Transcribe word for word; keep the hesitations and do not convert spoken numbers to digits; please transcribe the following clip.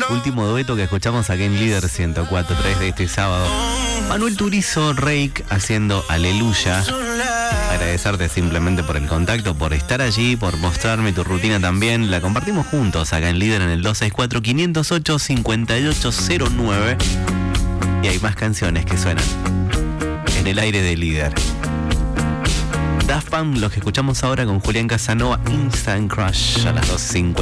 Último dueto que escuchamos aquí en Líder ciento cuatro punto tres de este sábado. Manuel Turizo, Reik, haciendo Aleluya. Agradecerte simplemente por el contacto, por estar allí, por mostrarme tu rutina también. La compartimos juntos acá en Líder en el dos seis cuatro, cinco cero ocho, cinco ocho cero nueve. Y hay más canciones que suenan en el aire de Líder. Daft Punk, los que escuchamos ahora con Julián Casanova, Instant Crush, a las dos cincuenta.